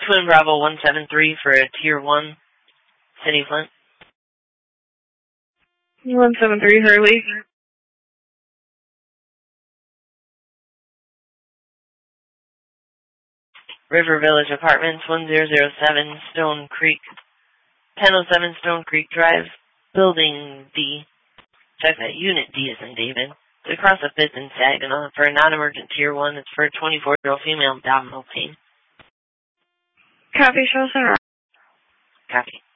Twin Bravo 173 for a Tier 1, City Flint. 173 Hurley. River Village Apartments, 1007 Stone Creek, 1007 Stone Creek Drive, Building D. Check that. Unit D is in David. It's across the 5th and Saginaw. For a non-emergent Tier 1, it's for a 24-year-old female abdominal pain. Copy, show us around. Copy.